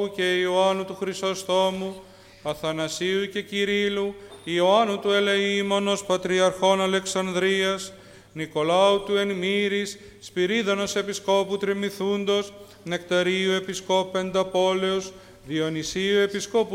και Ιωάννου του Χρυσοστόμου, Αθανασίου και Κυρίλλου, Ιωάννου του Ελεήμονος, Πατριαρχών Αλεξανδρίας, Νικολάου του Ενμύρης, Σπυρίδωνος Επισκόπου Τριμηθούντος, Νεκταρίου Επισκόπου Πενταπόλεως, Διονυσίου Επισκόπου